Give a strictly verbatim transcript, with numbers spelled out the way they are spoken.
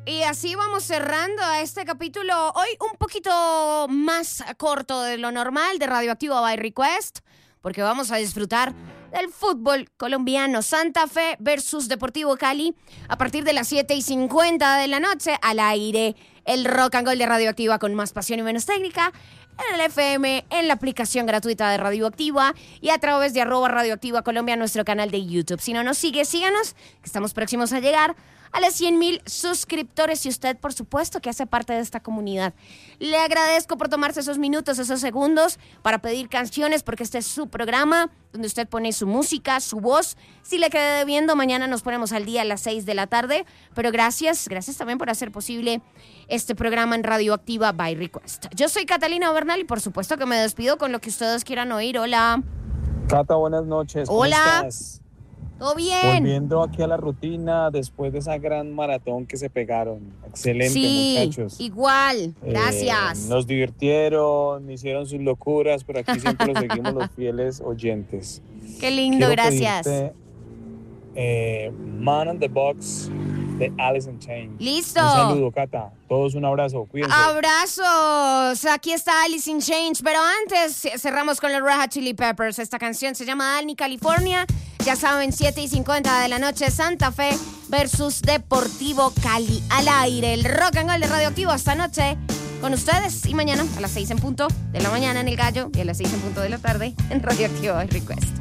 Y así vamos cerrando este capítulo, hoy un poquito más corto de lo normal, de Radioactiva by Request, porque vamos a disfrutar del fútbol colombiano. Santa Fe versus Deportivo Cali, a partir de las siete y cincuenta de la noche, al aire, el rock and roll de Radioactiva con más pasión y menos técnica, en el F M, en la aplicación gratuita de Radioactiva y a través de arroba Radioactiva Colombia, nuestro canal de YouTube. Si no nos sigue, síganos, que estamos próximos a llegar a los cien mil suscriptores y usted, por supuesto, que hace parte de esta comunidad. Le agradezco por tomarse esos minutos, esos segundos para pedir canciones, porque este es su programa donde usted pone su música, su voz. Si le quedé debiendo, mañana nos ponemos al día a las seis de la tarde, pero gracias, gracias también por hacer posible este programa en Radioactiva by Request. Yo soy Catalina Bernal y por supuesto que me despido con lo que ustedes quieran oír. Hola. Cata, buenas noches. ¿Cómo Hola. estás? ¿Todo bien? Volviendo aquí a la rutina después de esa gran maratón que se pegaron. Excelente, sí, muchachos. Igual, gracias. Eh, nos divirtieron, hicieron sus locuras, pero aquí siempre los seguimos los fieles oyentes. Qué lindo, Quiero gracias. pedirte, eh, Man on the Box de Alice in Chains. Listo. Un saludo, Cata. Todos un abrazo. Cuídense. Abrazos. Aquí está Alice in Chains. Pero antes cerramos con los Red Hot Chili Peppers. Esta canción se llama Alni, California. Ya saben, siete y cincuenta de la noche, Santa Fe versus Deportivo Cali. Al aire, el rock and roll de Radioactivo esta noche con ustedes. Y mañana a las seis en punto de la mañana en El Gallo y a las seis en punto de la tarde en Radioactivo Request.